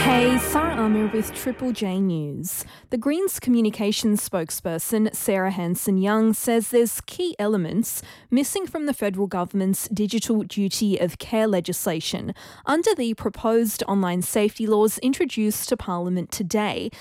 Hey, Sarah Amir with Triple J News. The Greens communications spokesperson Sarah Hanson-Young says there's key elements missing from the federal government's digital duty of care legislation under the proposed online safety laws introduced to Parliament today